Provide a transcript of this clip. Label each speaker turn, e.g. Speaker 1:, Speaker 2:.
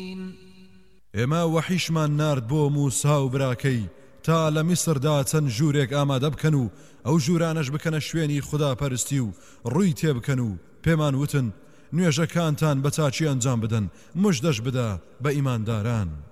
Speaker 1: ئێمە وەحیشمان نارد بۆ موسا و براکەی تا لە میسردا چەند ژوورێک ئامادە بکەن و ئەو ژوورانەش بکەنە شوێنی خوداپەرستی و ڕووی تێبکەن و پێمان وتن نوێژەکانتان بە چاچی ئەنجام بدەن مژدەش بدە بە ئیمانداران.